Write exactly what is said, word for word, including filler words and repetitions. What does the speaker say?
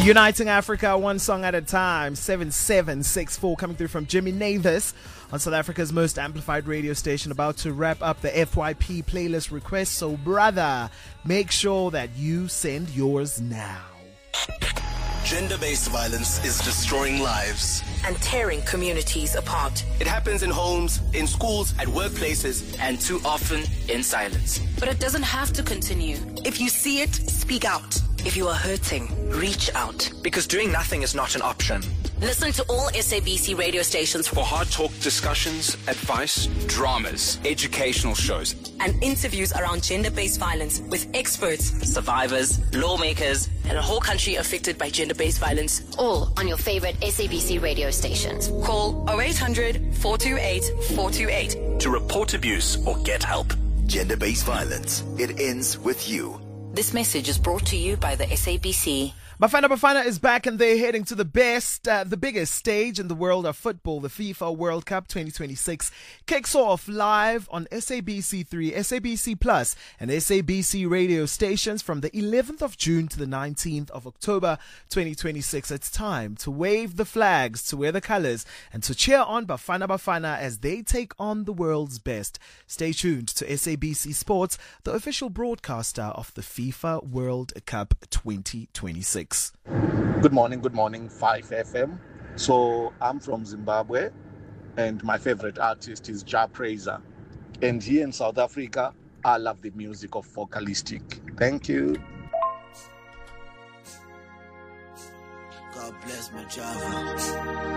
Uniting Africa, one song at a time. seven seven six four coming through from Jimmy Navis on South Africa's most amplified radio station. About to wrap up the F Y P playlist request. So, brother, make sure that you send yours now. Gender-based violence is destroying lives and tearing communities apart. It happens in homes, in schools, at workplaces, and too often in silence. But it doesn't have to continue. If you see it, speak out. If you are hurting, reach out. Because doing nothing is not an option. Listen to all S A B C radio stations for hard talk discussions, advice, dramas, educational shows, and interviews around gender-based violence with experts, survivors, lawmakers, and a whole country affected by gender-based violence. All on your favorite S A B C radio stations. Call oh eight hundred, four two eight, four two eight to report abuse or get help. Gender-based violence. It ends with you. This message is brought to you by the S A B C. Bafana Bafana is back and they're heading to the best, uh, the biggest stage in the world of football. The FIFA World Cup twenty twenty-six kicks off live on S A B C three, S A B C Plus, and S A B C radio stations from the eleventh of June to the nineteenth of October twenty twenty-six. It's time to wave the flags, to wear the colors, and to cheer on Bafana Bafana as they take on the world's best. Stay tuned to S A B C Sports, the official broadcaster of the FIFA World Cup twenty twenty-six. Good morning, good morning, five F M. So I'm from Zimbabwe and my favorite artist is Jah Prayzah. And here in South Africa, I love the music of Vocalistic. Thank you. God bless my Java.